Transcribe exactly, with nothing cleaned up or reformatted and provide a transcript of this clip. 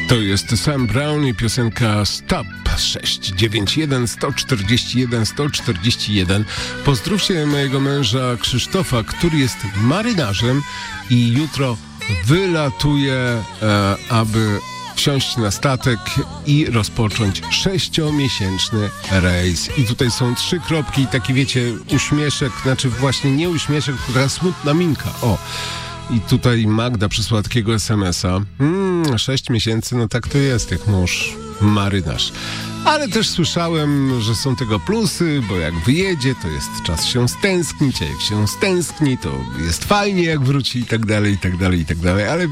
To jest Sam Brown i piosenka Stop. Sześć dziewięć jeden, sto czterdzieści jeden, sto czterdzieści jeden. Pozdrówcie mojego męża Krzysztofa, który jest marynarzem i jutro wylatuje, e, aby wsiąść na statek i rozpocząć sześciomiesięczny rejs. I tutaj są trzy kropki i taki, wiecie, uśmieszek, znaczy właśnie nie uśmieszek, tylko smutna minka. O! I tutaj Magda przysłała takiego es em es a. Hmm, sześć miesięcy, no tak to jest, jak mąż marynarz. Ale też słyszałem, że są tego plusy, bo jak wyjedzie, to jest czas się stęsknić, a jak się stęskni, to jest fajnie, jak wróci i tak dalej, i tak dalej, i tak dalej. Ale